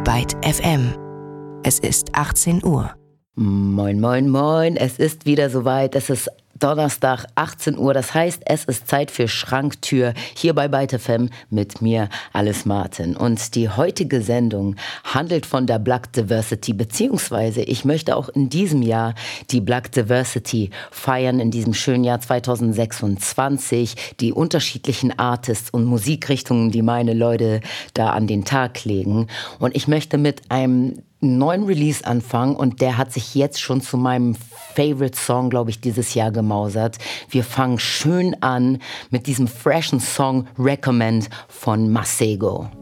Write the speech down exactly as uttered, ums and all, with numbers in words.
Byte F M. Es ist achtzehn Uhr. Moin, moin, moin. Es ist wieder soweit. Es ist Donnerstag, achtzehn Uhr. Das heißt, es ist Zeit für Schranktür hier bei Byte F M mit mir, Alice Martin. Und die heutige Sendung handelt von der Black Diversity, beziehungsweise ich möchte auch in diesem Jahr die Black Diversity feiern, in diesem schönen Jahr zweitausendsechsundzwanzig, die unterschiedlichen Artists und Musikrichtungen, die meine Leute da an den Tag legen. Und ich möchte mit einem neuen Release anfangen und der hat sich jetzt schon zu meinem Favorite Song, glaube ich, dieses Jahr gemausert. Wir fangen schön an mit diesem freshen Song Recommend von Masego.